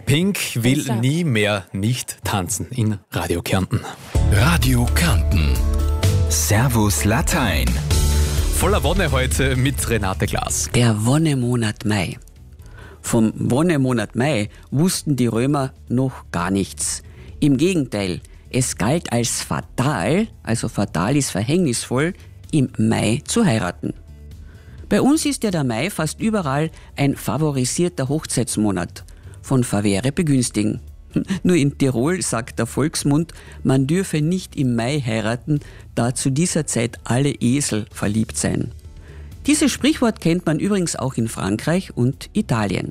Pink will nie mehr nicht tanzen in Radio Kärnten. Radio Kärnten. Servus Latein. Voller Wonne heute mit Renate Glas. Der Wonnemonat Mai. Vom Wonnemonat Mai wussten die Römer noch gar nichts. Im Gegenteil, es galt als fatal, also fatal ist verhängnisvoll, im Mai zu heiraten. Bei uns ist ja der Mai fast überall ein favorisierter Hochzeitsmonat, von Favere begünstigen. Nur in Tirol sagt der Volksmund, man dürfe nicht im Mai heiraten, da zu dieser Zeit alle Esel verliebt seien. Dieses Sprichwort kennt man übrigens auch in Frankreich und Italien.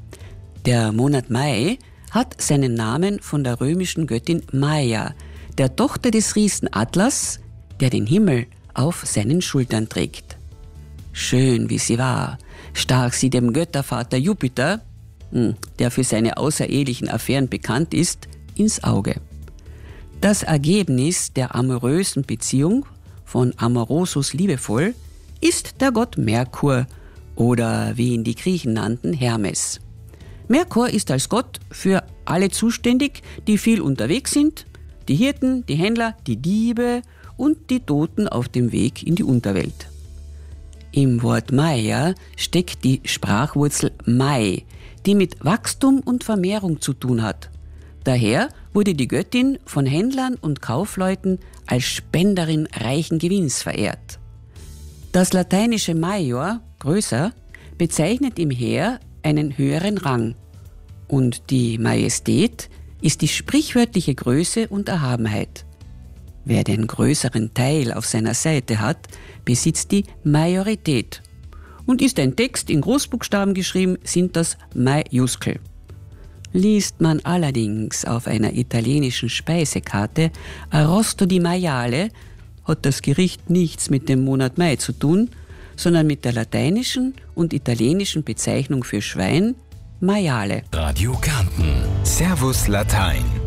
Der Monat Mai hat seinen Namen von der römischen Göttin Maia, der Tochter des Riesen Atlas, der den Himmel auf seinen Schultern trägt. Schön wie sie war, stach sie dem Göttervater Jupiter, der für seine außerehelichen Affären bekannt ist, ins Auge. Das Ergebnis der amorösen Beziehung, von amorosus liebevoll, ist der Gott Merkur oder wie ihn die Griechen nannten, Hermes. Merkur ist als Gott für alle zuständig, die viel unterwegs sind, die Hirten, die Händler, die Diebe und die Toten auf dem Weg in die Unterwelt. Im Wort Maia steckt die Sprachwurzel Mai, die mit Wachstum und Vermehrung zu tun hat. Daher wurde die Göttin von Händlern und Kaufleuten als Spenderin reichen Gewinns verehrt. Das lateinische Major, größer, bezeichnet im Heer einen höheren Rang. Und die Majestät ist die sprichwörtliche Größe und Erhabenheit. Wer den größeren Teil auf seiner Seite hat, besitzt die Majorität. Und ist ein Text in Großbuchstaben geschrieben, sind das Maiuskel. Liest man allerdings auf einer italienischen Speisekarte Arrosto di Maiale, hat das Gericht nichts mit dem Monat Mai zu tun, sondern mit der lateinischen und italienischen Bezeichnung für Schwein, Maiale. Radio Kärnten. Servus Latein.